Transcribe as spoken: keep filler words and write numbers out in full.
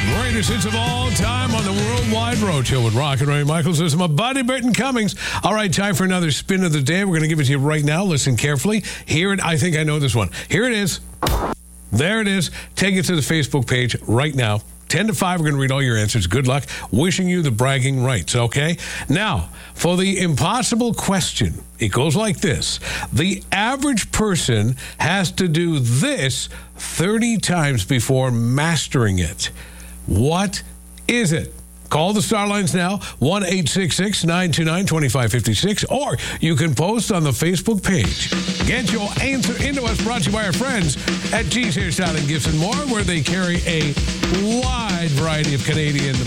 Greatest hits of all time on the Worldwide Roadshow with Rock and Ray Michaels. This is my buddy Burton Cummings. All right, time for another spin of the day. We're going to give it to you right now. Listen carefully. Here it. I think I know this one. Here it is. There it is. Take it to the Facebook page right now. ten to five, we're going to read all your answers. Good luck. Wishing you the bragging rights, okay? Now, for the impossible question, it goes like this. The average person has to do this thirty times before mastering it. What is it? Call the Starlines now, one eight six six, nine two nine, two five five six, or you can post on the Facebook page. Get your answer into us, brought to you by our friends at G's Hairstyle and Gifts and More, where they carry a wide variety of Canadian